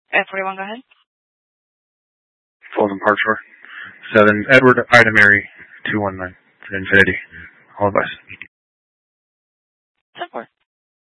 F41, go ahead. Folsom Park Shore. 7 Edward Ida Mary 219 for Infinity. All the best. 10-4.